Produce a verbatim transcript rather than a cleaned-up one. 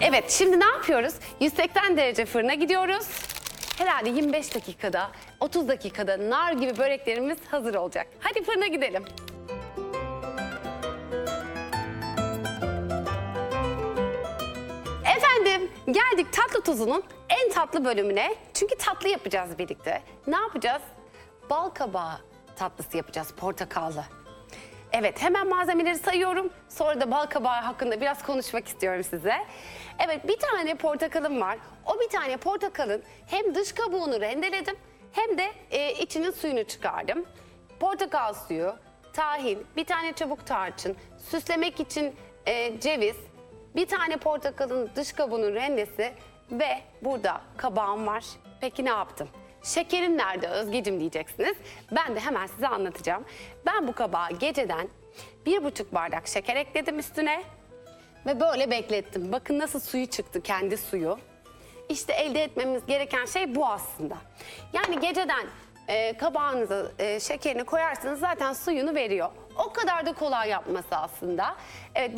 Evet, şimdi ne yapıyoruz? yüz seksen derece fırına gidiyoruz. Herhalde yirmi beş dakikada, otuz dakikada nar gibi böreklerimiz hazır olacak. Hadi fırına gidelim. Efendim, geldik tatlı tuzunun en tatlı bölümüne. Çünkü tatlı yapacağız birlikte. Ne yapacağız? Bal kabağı tatlısı yapacağız, portakallı. Evet, hemen malzemeleri sayıyorum. Sonra da bal kabağı hakkında biraz konuşmak istiyorum size. Evet, bir tane portakalım var. O bir tane portakalın hem dış kabuğunu rendeledim hem de e, içinin suyunu çıkardım. Portakal suyu, tahin, bir tane çabuk tarçın, süslemek için e, ceviz, bir tane portakalın dış kabuğunun rendesi ve burada kabağım var. Peki ne yaptım? Şekerin nerede Özgeciğim diyeceksiniz. Ben de hemen size anlatacağım. Ben bu kabağa geceden bir buçuk bardak şeker ekledim üstüne ve böyle beklettim. Bakın nasıl suyu çıktı, kendi suyu. İşte elde etmemiz gereken şey bu aslında. Yani geceden e, kabağınıza e, şekerini koyarsınız zaten suyunu veriyor. O kadar da kolay yapması aslında. Evet.